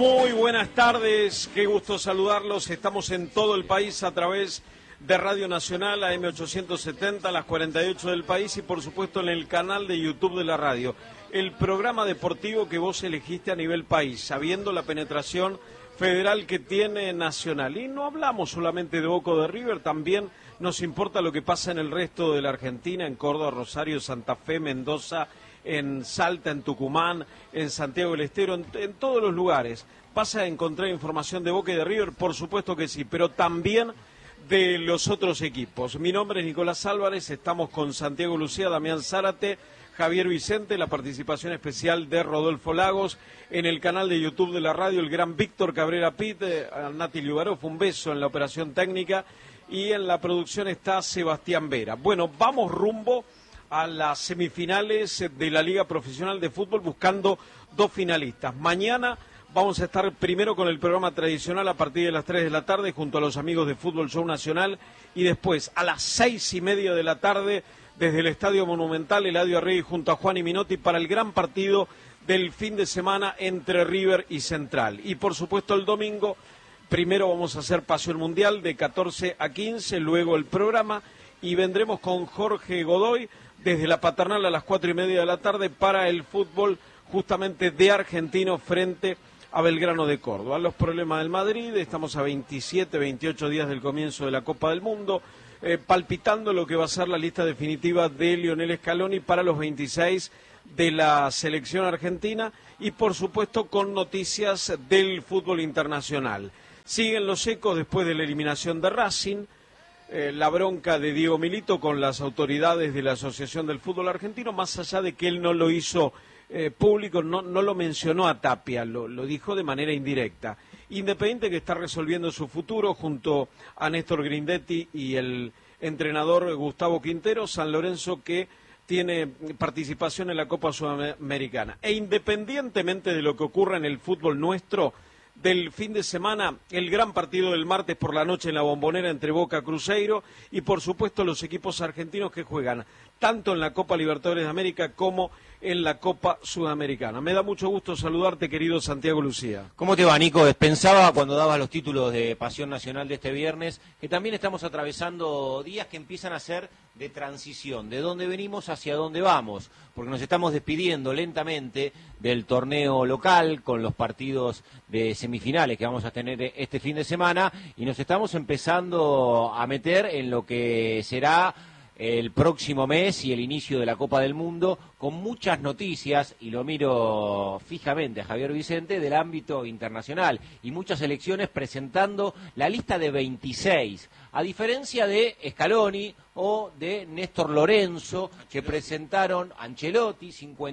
Muy buenas tardes, qué gusto saludarlos. Estamos en todo el país a través de Radio Nacional, AM870, las 48 del país y por supuesto en el canal de YouTube de la radio. El programa deportivo que vos elegiste a nivel país, sabiendo la penetración federal que tiene Nacional. Y no hablamos solamente de Boca o de River, también nos importa lo que pasa en el resto de la Argentina, en Córdoba, Rosario, Santa Fe, Mendoza, en Salta, en Tucumán, en Santiago del Estero, en todos los lugares. ¿Vas a encontrar información de Boca y de River? Por supuesto que sí, pero también de los otros equipos. Mi nombre es Nicolás Álvarez, estamos con Santiago Lucía, Damián Zárate, Javier Vicente, la participación especial de Rodolfo Lagos, en el canal de YouTube de la radio, el gran Víctor Cabrera Pite, Nati Liubarov, un beso en la operación técnica, y en la producción está Sebastián Vera. Bueno, vamos rumbo a las semifinales de la Liga Profesional de Fútbol buscando dos finalistas. Mañana vamos a estar primero con el programa tradicional a partir de las 3 de la tarde junto a los amigos de Fútbol Show Nacional y después a las 6:30 de la tarde desde el Estadio Monumental Eladio Arregui junto a Juan y Minotti para el gran partido del fin de semana entre River y Central. Y por supuesto el domingo primero vamos a hacer Pasión Mundial de 14 a 15, luego el programa y vendremos con Jorge Godoy desde la Paternal a las 4:30 de la tarde para el fútbol justamente de Argentino frente a Belgrano de Córdoba. Los problemas del Madrid, estamos a 27, 28 días del comienzo de la Copa del Mundo, palpitando lo que va a ser la lista definitiva de Lionel Scaloni para los 26 de la selección argentina y por supuesto con noticias del fútbol internacional. Siguen los ecos después de la eliminación de Racing, la bronca de Diego Milito con las autoridades de la Asociación del Fútbol Argentino, más allá de que él no lo hizo público, no lo mencionó a Tapia, lo dijo de manera indirecta. Independiente que está resolviendo su futuro junto a Néstor Grindetti y el entrenador Gustavo Quintero, San Lorenzo que tiene participación en la Copa Sudamericana. E independientemente de lo que ocurra en el fútbol nuestro, del fin de semana, el gran partido del martes por la noche en la Bombonera entre Boca y Cruzeiro y por supuesto los equipos argentinos que juegan tanto en la Copa Libertadores de América como en la Copa Sudamericana. Me da mucho gusto saludarte, querido Santiago Lucía. ¿Cómo te va, Nico? Pensaba cuando dabas los títulos de Pasión Nacional de este viernes que también estamos atravesando días que empiezan a ser de transición, de dónde venimos hacia dónde vamos, porque nos estamos despidiendo lentamente del torneo local con los partidos de semifinales que vamos a tener este fin de semana y nos estamos empezando a meter en lo que será el próximo mes y el inicio de la Copa del Mundo, con muchas noticias, y lo miro fijamente a Javier Vicente, del ámbito internacional, y muchas selecciones presentando la lista de 26, a diferencia de Scaloni o de Néstor Lorenzo, que presentaron Ancelotti,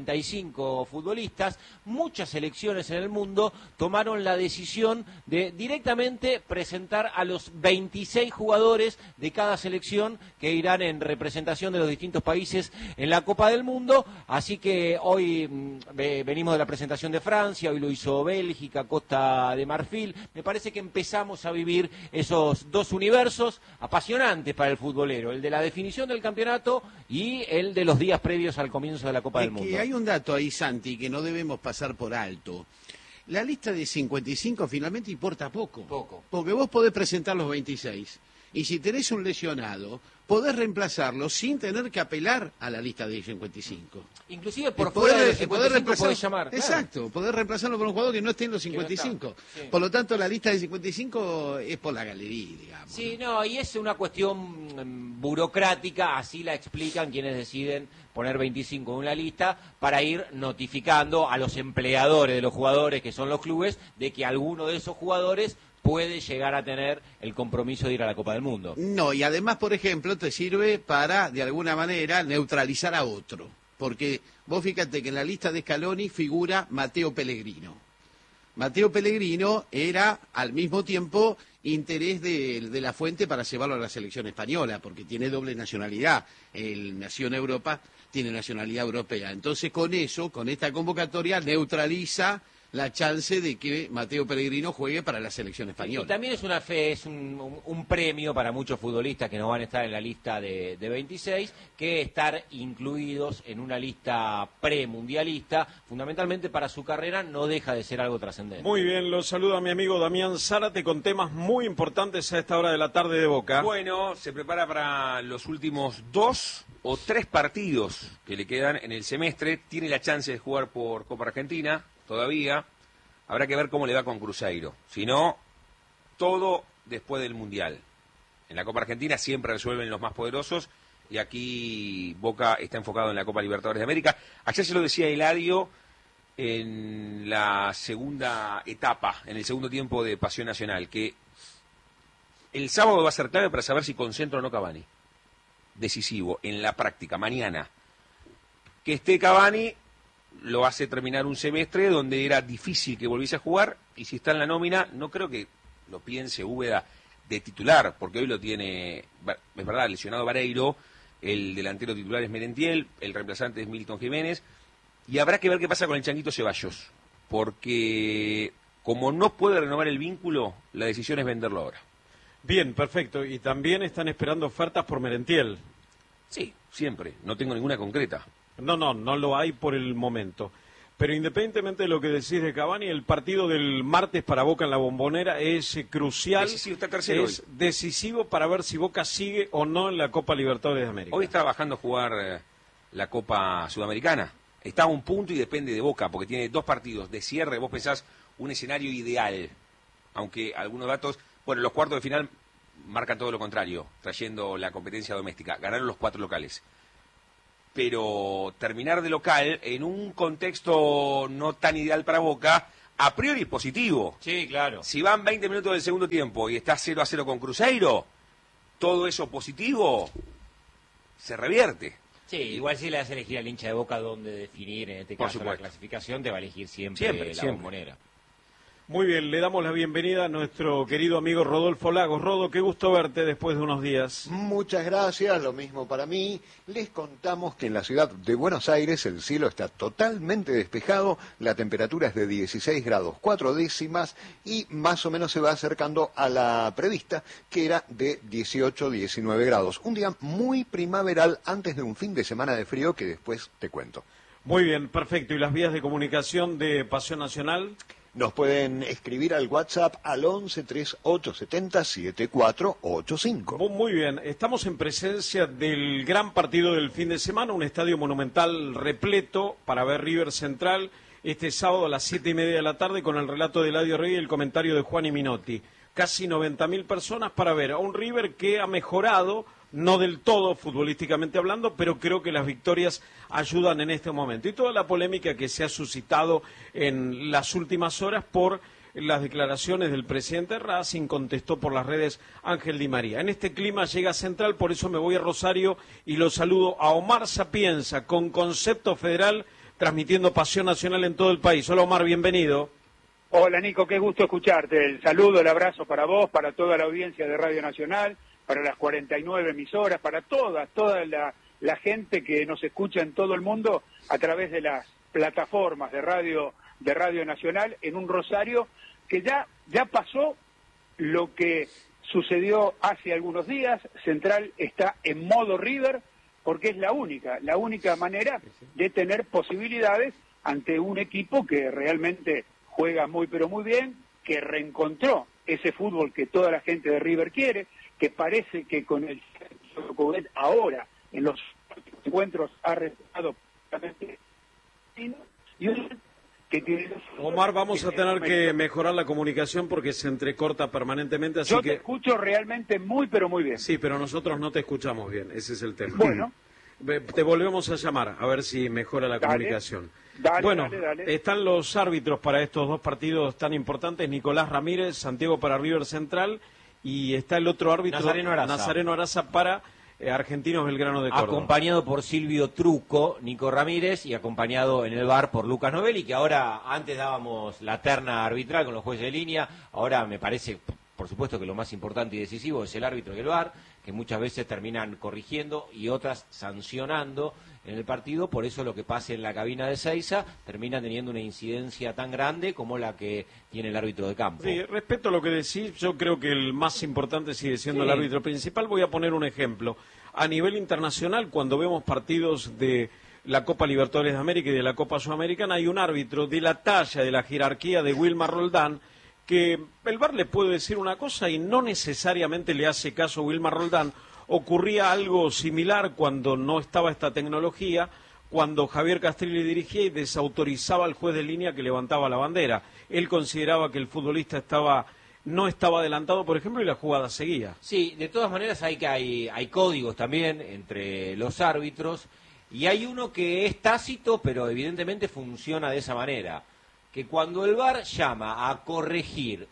55 futbolistas. Muchas selecciones en el mundo tomaron la decisión de directamente presentar a los 26 jugadores de cada selección que irán en representación de los distintos países en la Copa del Mundo. Así que hoy venimos de la presentación de Francia, hoy lo hizo Bélgica, Costa de Marfil. Me parece que empezamos a vivir esos dos universos apasionantes para el futbolero, el de la definición del campeonato y el de los días previos al comienzo de la Copa del Mundo. Que hay un dato ahí, Santi, que no debemos pasar por alto. La lista de 55 finalmente importa poco. Porque vos podés presentar los 26. Y si tenés un lesionado, podés reemplazarlo sin tener que apelar a la lista de 55. Inclusive por fuera de los 55 podés llamar. Exacto, claro. Podés reemplazarlo por un jugador que no esté en los 55. No sí. Por lo tanto, la lista de 55 es por la galería, digamos. Sí, no, y es una cuestión burocrática, así la explican quienes deciden poner 25 en una lista para ir notificando a los empleadores de los jugadores, que son los clubes, de que alguno de esos jugadores puede llegar a tener el compromiso de ir a la Copa del Mundo. No, y además, por ejemplo, te sirve para, de alguna manera, neutralizar a otro. Porque vos fíjate que en la lista de Scaloni figura Matteo Pellegrino. Matteo Pellegrino era, al mismo tiempo, interés de la Fuente para llevarlo a la selección española, porque tiene doble nacionalidad. Él nació en Europa, tiene nacionalidad europea. Entonces, con eso, con esta convocatoria, neutraliza la chance de que Mateo Pellegrino juegue para la selección española. Y también es una fe, es un premio para muchos futbolistas que no van a estar en la lista de 26, que estar incluidos en una lista premundialista, fundamentalmente para su carrera, no deja de ser algo trascendente. Muy bien, lo saluda mi amigo Damián Zárate con temas muy importantes a esta hora de la tarde de Boca. Bueno, se prepara para los últimos 2 o 3 partidos que le quedan en el semestre. Tiene la chance de jugar por Copa Argentina todavía. Habrá que ver cómo le va con Cruzeiro. Si no, todo después del Mundial. En la Copa Argentina siempre resuelven los más poderosos y aquí Boca está enfocado en la Copa Libertadores de América. Ayer se lo decía Eladio en la segunda etapa, en el segundo tiempo de Pasión Nacional, que el sábado va a ser clave para saber si concentra o no Cavani. Decisivo, en la práctica, mañana. Que esté Cavani lo hace terminar un semestre donde era difícil que volviese a jugar, y si está en la nómina, no creo que lo piense Úbeda de titular, porque hoy lo tiene, es verdad, lesionado Vareiro, el delantero titular es Merentiel, el reemplazante es Milton Jiménez, y habrá que ver qué pasa con el Changuito Ceballos, porque como no puede renovar el vínculo, la decisión es venderlo ahora. Bien, perfecto. Y también están esperando ofertas por Merentiel. Sí, siempre, no tengo ninguna concreta. No lo hay por el momento. Pero independientemente de lo que decís de Cavani, el partido del martes para Boca en la Bombonera es crucial. Decisivo, está tercero es hoy. Decisivo para ver si Boca sigue o no en la Copa Libertadores de América. Hoy está bajando a jugar la Copa Sudamericana. Está a un punto y depende de Boca, porque tiene 2 partidos de cierre. Vos pensás un escenario ideal, aunque algunos datos... Bueno, los cuartos de final marcan todo lo contrario, trayendo la competencia doméstica. Ganaron los 4 locales. Pero terminar de local en un contexto no tan ideal para Boca, a priori es positivo. Sí, claro. Si van 20 minutos del segundo tiempo y está 0-0 con Cruzeiro, todo eso positivo se revierte. Sí, igual si le das elegir al hincha de Boca dónde definir, en este Por caso, la supuesto. clasificación, te va a elegir siempre la Bombonera. Muy bien, le damos la bienvenida a nuestro querido amigo Rodolfo Lagos. Rodo, qué gusto verte después de unos días. Muchas gracias, lo mismo para mí. Les contamos que en la ciudad de Buenos Aires el cielo está totalmente despejado, la temperatura es de 16 grados 4 décimas y más o menos se va acercando a la prevista, que era de 18-19 grados. Un día muy primaveral antes de un fin de semana de frío que después te cuento. Muy bien, perfecto. ¿Y las vías de comunicación de Pasión Nacional? Nos pueden escribir al WhatsApp al 11 3870 7485. Muy bien, estamos en presencia del gran partido del fin de semana, un estadio monumental repleto para ver River Central este sábado a las 7:30 de la tarde con el relato de Eladio Rey y el comentario de Juan y Minotti. Casi 90.000 personas para ver a un River que ha mejorado, no del todo futbolísticamente hablando, pero creo que las victorias ayudan en este momento. Y toda la polémica que se ha suscitado en las últimas horas por las declaraciones del presidente Racing, contestó por las redes Ángel Di María. En este clima llega Central, por eso me voy a Rosario y lo saludo a Omar Sapienza, con Concepto Federal, transmitiendo Pasión Nacional en todo el país. Hola Omar, bienvenido. Hola Nico, qué gusto escucharte. El saludo, el abrazo para vos, para toda la audiencia de Radio Nacional, para las 49 emisoras, para toda la gente que nos escucha en todo el mundo a través de las plataformas de Radio Nacional, en un Rosario que ya pasó lo que sucedió hace algunos días. Central está en modo River porque es la única manera de tener posibilidades ante un equipo que realmente juega muy pero muy bien, que reencontró ese fútbol que toda la gente de River quiere, que parece que con el ahora en los encuentros ha resultado y que tiene... Omar, vamos a tener que mejorar la comunicación porque se entrecorta permanentemente, así Yo que... te escucho realmente muy pero muy bien. Sí, pero nosotros no te escuchamos bien, ese es el tema. Bueno. Te volvemos a llamar, a ver si mejora la comunicación. Dale. Están los árbitros para estos 2 partidos tan importantes, Nicolás Ramírez, Santiago para River Central, y está el otro árbitro, Nazareno Araza para Argentinos Belgrano de Córdoba. Acompañado por Silvio Truco, Nico Ramírez, y acompañado en el VAR por Lucas Novelli, que ahora, antes dábamos la terna arbitral con los jueces de línea, ahora me parece, por supuesto que lo más importante y decisivo es el árbitro y el VAR, que muchas veces terminan corrigiendo y otras sancionando en el partido, por eso lo que pase en la cabina de Seiza termina teniendo una incidencia tan grande como la que tiene el árbitro de campo. Sí, respecto a lo que decís, yo creo que el más importante sigue siendo el árbitro principal. Voy a poner un ejemplo. A nivel internacional, cuando vemos partidos de la Copa Libertadores de América y de la Copa Sudamericana, hay un árbitro de la talla, de la jerarquía de Wilmar Roldán, que el VAR le puede decir una cosa y no necesariamente le hace caso a Wilmar Roldán. Ocurría algo similar cuando no estaba esta tecnología, cuando Javier Castrilli dirigía y desautorizaba al juez de línea que levantaba la bandera. Él consideraba que el futbolista no estaba adelantado, por ejemplo, y la jugada seguía. Sí, de todas maneras hay códigos también entre los árbitros, y hay uno que es tácito, pero evidentemente funciona de esa manera, que cuando el VAR llama a corregir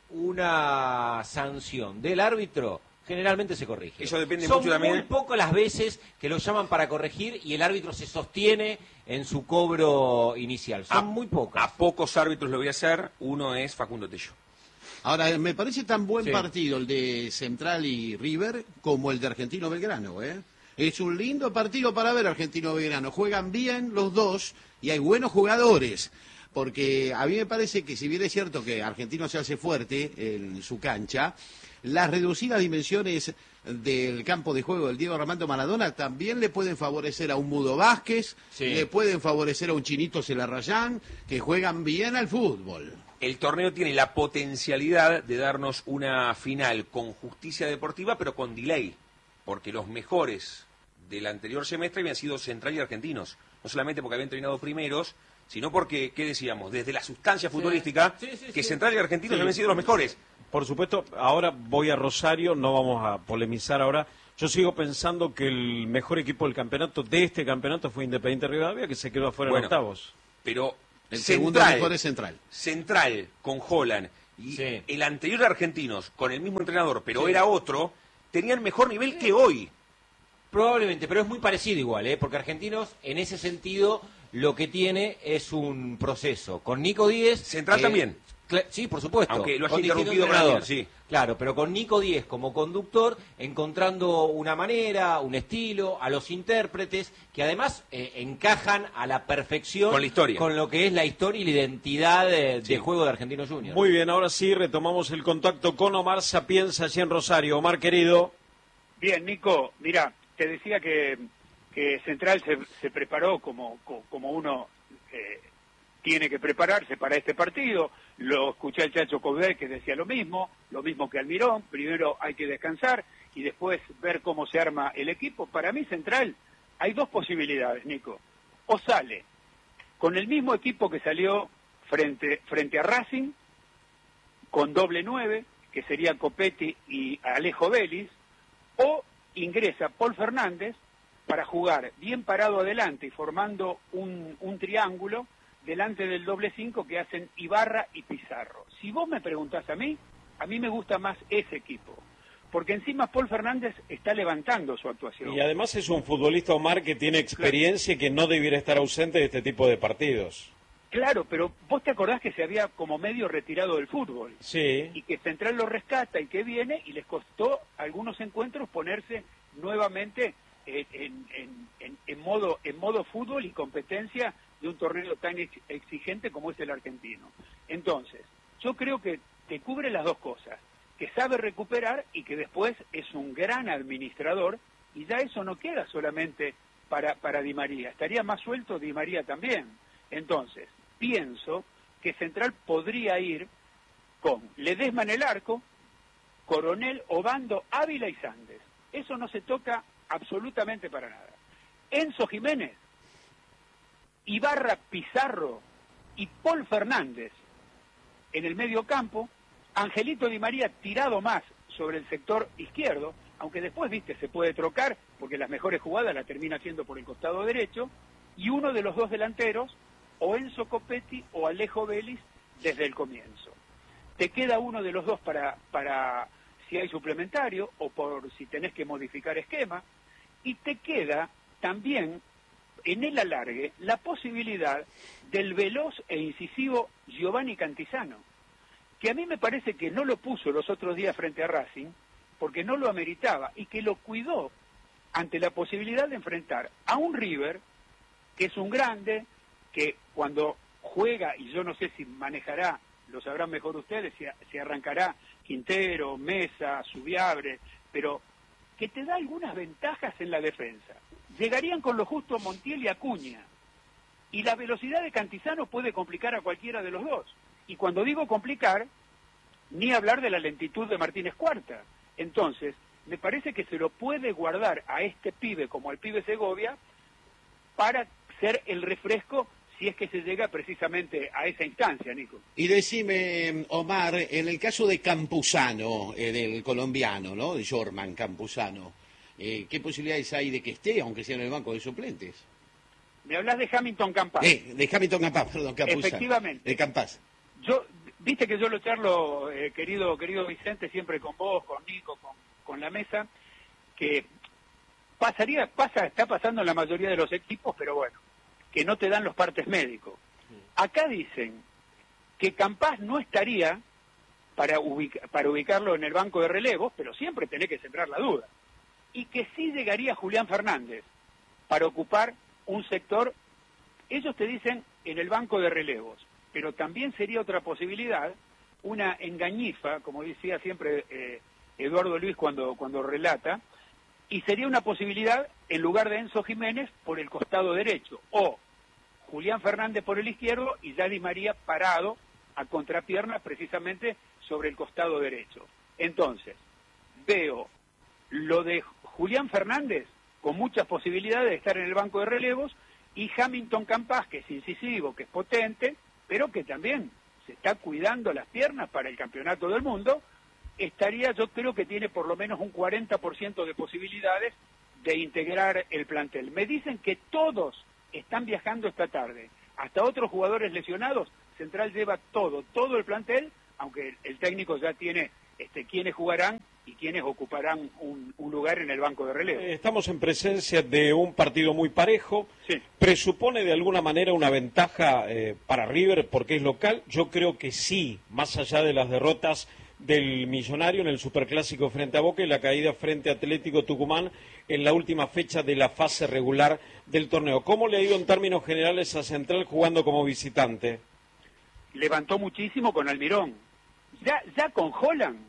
una sanción del árbitro, generalmente se corrige. Eso depende Son mucho también. muy pocas las veces que lo llaman para corregir y el árbitro se sostiene en su cobro inicial. Son muy pocas. A pocos árbitros lo voy a hacer. Uno es Facundo Tello. Ahora, me parece tan buen Sí. partido el de Central y River como el de Argentino Belgrano, ¿eh? Es un lindo partido para ver Argentino Belgrano. Juegan bien los dos y hay buenos jugadores. Porque a mí me parece que si bien es cierto que Argentino se hace fuerte en su cancha, las reducidas dimensiones del campo de juego del Diego Armando Maradona también le pueden favorecer a un Mudo Vázquez, Sí. le pueden favorecer a un Chinito Celarrayán, que juegan bien al fútbol. El torneo tiene la potencialidad de darnos una final con justicia deportiva, pero con delay, porque los mejores del anterior semestre habían sido Central y Argentinos, no solamente porque habían terminado primeros, sino porque, ¿qué decíamos? Desde la sustancia futbolística, que Central y Argentinos Sí. habían sido los mejores. Por supuesto, ahora voy a Rosario, no vamos a polemizar ahora. Yo sigo pensando que el mejor equipo del campeonato, de este campeonato, fue Independiente Rivadavia, que se quedó afuera en octavos. Pero El segundo mejor es Central. Central con Holland y Sí. el anterior de Argentinos con el mismo entrenador, pero era otro, tenían mejor nivel que hoy. Probablemente, pero es muy parecido igual, porque Argentinos en ese sentido lo que tiene es un proceso. Con Nico Díez... Central también. Sí, por supuesto. Aunque lo has con distinto interrumpido entrenador. Daniel, sí. Claro, pero con Nico Díez como conductor, encontrando una manera, un estilo, a los intérpretes, que además encajan a la perfección Con la historia. con lo que es la historia y la identidad de juego de Argentinos Juniors. Muy bien, ahora sí retomamos el contacto con Omar Sapienza allí en Rosario. Omar, querido. Bien, Nico, mira, te decía que Central se preparó como uno tiene que prepararse para este partido. Lo escuché al Chacho Coudet que decía lo mismo que Almirón. Primero hay que descansar y después ver cómo se arma el equipo. Para mí Central hay dos posibilidades, Nico. O sale con el mismo equipo que salió frente a Racing, con doble 9, que sería Copetti y Alejo Vélez, o ingresa Paul Fernández para jugar bien parado adelante y formando un triángulo delante del doble 5 que hacen Ibarra y Pizarro. Si vos me preguntás a mí me gusta más ese equipo, porque encima Paul Fernández está levantando su actuación. Y además es un futbolista, Omar, que tiene experiencia y que no debiera estar ausente de este tipo de partidos. Claro, pero vos te acordás que se había como medio retirado del fútbol. Sí. Y que Central lo rescata y que viene y les costó algunos encuentros ponerse nuevamente en modo fútbol y competencia de un torneo tan exigente como es el argentino. Entonces, yo creo que te cubre las dos cosas, que sabe recuperar y que después es un gran administrador, y ya eso no queda solamente para Di María, estaría más suelto Di María también. Entonces, pienso que Central podría ir con Ledesma en el arco, Coronel, Obando, Ávila y Sandes. Eso no se toca absolutamente para nada. Enzo Jiménez, Ibarra, Pizarro y Paul Fernández en el medio campo, Angelito Di María tirado más sobre el sector izquierdo, aunque después, viste, se puede trocar, porque las mejores jugadas las termina haciendo por el costado derecho, y uno de los dos delanteros, o Enzo Copetti o Alejo Vélez, desde el comienzo. Te queda uno de los dos para si hay suplementario, o por si tenés que modificar esquema, y te queda también en el alargue la posibilidad del veloz e incisivo Giovanni Cantizano, que a mí me parece que no lo puso los otros días frente a Racing, porque no lo ameritaba, y que lo cuidó ante la posibilidad de enfrentar a un River, que es un grande, que cuando juega, y yo no sé si manejará, lo sabrán mejor ustedes, si arrancará Quintero, Mesa, Subiabre, pero que te da algunas ventajas en la defensa. Llegarían con lo justo Montiel y Acuña, y la velocidad de Cantizano puede complicar a cualquiera de los dos. Y cuando digo complicar, ni hablar de la lentitud de Martínez Cuarta. Entonces, me parece que se lo puede guardar a este pibe como al pibe Segovia para ser el refresco si es que se llega precisamente a esa instancia, Nico. Y decime, Omar, en el caso de Campuzano, del colombiano, ¿no? De Jorman Campuzano, ¿qué posibilidades hay de que esté, aunque sea en el banco de suplentes? Me hablas de Hamilton Campas. De Hamilton Campas, perdón, Campuzano. Efectivamente. De Campas. Viste que yo lo charlo, querido Vicente, siempre con vos, con Nico, con la mesa, que está pasando en la mayoría de los equipos, pero bueno, que no te dan los partes médicos. Acá dicen que Campas no estaría para ubicarlo en el banco de relevos, pero siempre tenés que sembrar la duda. Y que sí llegaría Julián Fernández para ocupar un sector, ellos te dicen en el banco de relevos, pero también sería otra posibilidad, una engañifa, como decía siempre Eduardo Luis cuando relata, y sería una posibilidad en lugar de Enzo Jiménez por el costado derecho, o Julián Fernández por el izquierdo y ya Di María parado a contrapierna precisamente sobre el costado derecho. Entonces, veo lo de Julián Fernández con muchas posibilidades de estar en el banco de relevos, y Hamilton Campas, que es incisivo, que es potente, pero que también se está cuidando las piernas para el campeonato del mundo, yo creo que tiene por lo menos un 40% de posibilidades de integrar el plantel. Me dicen que todos están viajando esta tarde, hasta otros jugadores lesionados. Central lleva todo el plantel, aunque el técnico ya tiene quiénes jugarán y quiénes ocuparán un lugar en el banco de relevo. Estamos en presencia de un partido muy parejo. Sí. ¿Presupone de alguna manera una ventaja para River porque es local? Yo creo que sí, más allá de las derrotas del Millonario en el Superclásico frente a Boca y la caída frente a Atlético Tucumán en la última fecha de la fase regular del torneo. ¿Cómo le ha ido en términos generales a Central jugando como visitante? Levantó muchísimo con Almirón. Ya con Holland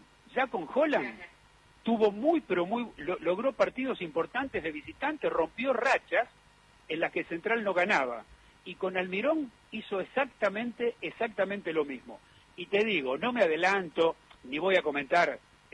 tuvo logró partidos importantes de visitante, rompió rachas en las que Central no ganaba, y con Almirón hizo exactamente lo mismo. Y te digo, no me adelanto ni voy a comentar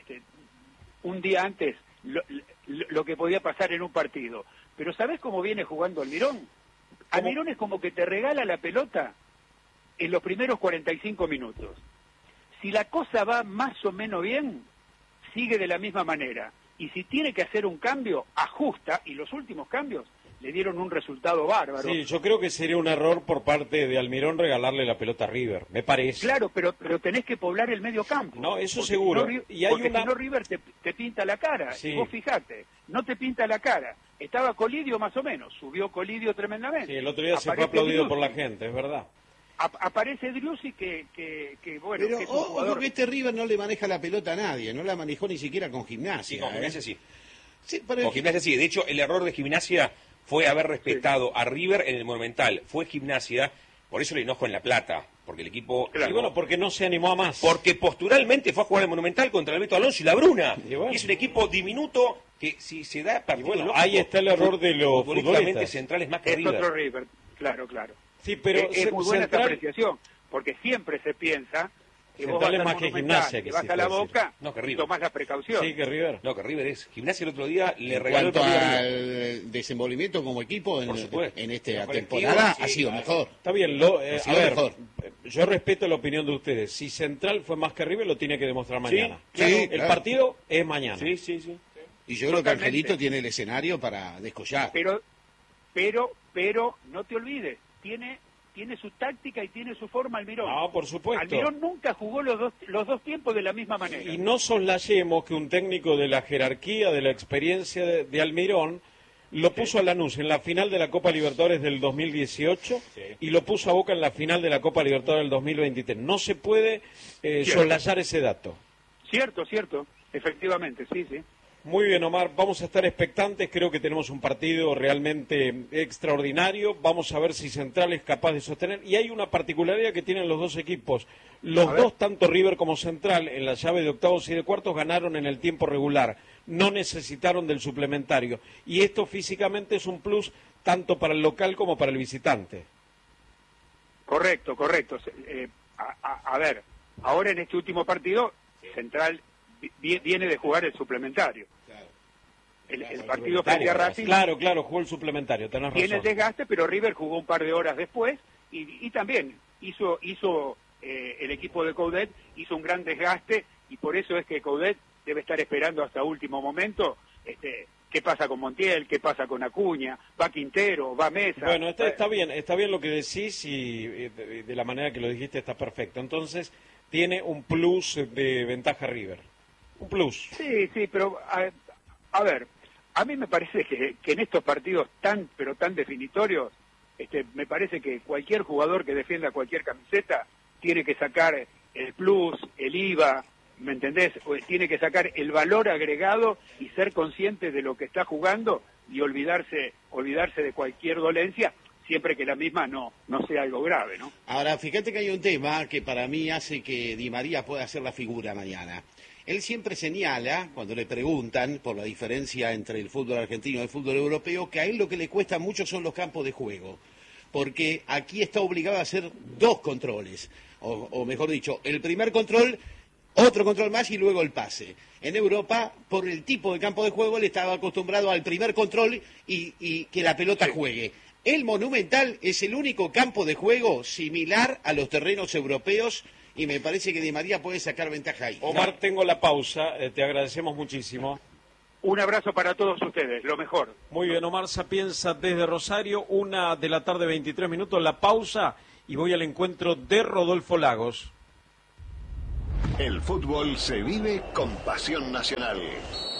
un día antes lo que podía pasar en un partido, pero ¿sabés cómo viene jugando Almirón? Almirón es como que te regala la pelota en los primeros 45 minutos. Si la cosa va más o menos bien, sigue de la misma manera. Y si tiene que hacer un cambio, ajusta, y los últimos cambios le dieron un resultado bárbaro. Sí, yo creo que sería un error por parte de Almirón regalarle la pelota a River, me parece. Claro, pero tenés que poblar el medio campo. No, eso seguro. Si no, River te pinta la cara. Sí. Y vos fijate, no te pinta la cara. Estaba Colidio más o menos, subió Colidio tremendamente. Sí, el otro día se fue aplaudido por la gente, es verdad. Aparece Driussi que bueno... Pero que es un jugador... que este River no le maneja la pelota a nadie, no la manejó ni siquiera con Gimnasia. Sí, con Gimnasia sí. Con Gimnasia sí. De hecho, el error de Gimnasia fue haber respetado a River en el Monumental. Fue Gimnasia, por eso le enojo en La Plata, porque el equipo... Claro. Y bueno, porque no se animó a más. Porque posturalmente fue a jugar el Monumental contra el Beto Alonso y la Bruna. Y bueno. Y es un equipo diminuto que si se da partido bueno, lógico, ahí está el error de los futbolistas. Central es más que Es River. otro River, claro. Sí, pero es muy buena esta Central... apreciación, porque siempre se piensa que vos Central vas es al más que Monumental, Gimnasia, que vas sí a la puede decir. Boca, No, que River. tomás la precaución. Sí, que River. No, que River es. Gimnasia el otro día le En regaló el cuanto partido a River. al desenvolvimiento como equipo Por supuesto. en esta Los temporada colectivos, ha sí, sido claro. mejor. Está bien, Ha sido mejor. Yo respeto la opinión de ustedes. Si Central fue más que River, lo tiene que demostrar mañana. claro, El claro. partido es mañana. Sí. Y yo creo que Totalmente. Angelito tiene el escenario para descollar. Pero no te olvides, tiene su táctica y tiene su forma Almirón. No, por supuesto. Almirón nunca jugó los dos tiempos de la misma manera. Y no soslayemos que un técnico de la jerarquía, de la experiencia de Almirón, lo puso a Lanús en la final de la Copa Libertadores del 2018 y lo puso a Boca en la final de la Copa Libertadores del 2023. No se puede soslayar ese dato. Cierto, efectivamente, sí. Muy bien, Omar, vamos a estar expectantes, creo que tenemos un partido realmente extraordinario, vamos a ver si Central es capaz de sostener, y hay una particularidad que tienen los dos equipos, los dos, tanto River como Central, en la llave de octavos y de cuartos ganaron en el tiempo regular, no necesitaron del suplementario, y esto físicamente es un plus tanto para el local como para el visitante. Correcto. A ver, ahora en este último partido, Central viene de jugar el suplementario. El partido frente a Racing. Claro, jugó el suplementario, tenés razón. Tiene el desgaste, pero River jugó un par de horas después y también hizo el equipo de Coudet hizo un gran desgaste y por eso es que Coudet debe estar esperando hasta último momento qué pasa con Montiel, qué pasa con Acuña, va Quintero, va Mesa. Bueno, está bien lo que decís y de la manera que lo dijiste está perfecto. Entonces tiene un plus de ventaja River. Un plus. Sí, pero a ver, a mí me parece que en estos partidos tan definitorios, me parece que cualquier jugador que defienda cualquier camiseta tiene que sacar el plus, el IVA, ¿me entendés? Tiene que sacar el valor agregado y ser consciente de lo que está jugando y olvidarse de cualquier dolencia, siempre que la misma no sea algo grave, ¿no? Ahora, fíjate que hay un tema que para mí hace que Di María pueda hacer la figura mañana. Él siempre señala, cuando le preguntan por la diferencia entre el fútbol argentino y el fútbol europeo, que a él lo que le cuesta mucho son los campos de juego, porque aquí está obligado a hacer dos controles, o mejor dicho, el primer control, otro control más y luego el pase. En Europa, por el tipo de campo de juego, él estaba acostumbrado al primer control y que la pelota juegue. El Monumental es el único campo de juego similar a los terrenos europeos y me parece que Di María puede sacar ventaja ahí. Omar, tengo la pausa, te agradecemos muchísimo. Un abrazo para todos ustedes, lo mejor. Muy bien, Omar Sapienza desde Rosario, 1:23 p.m, la pausa y voy al encuentro de Rodolfo Lagos. El fútbol se vive con pasión nacional.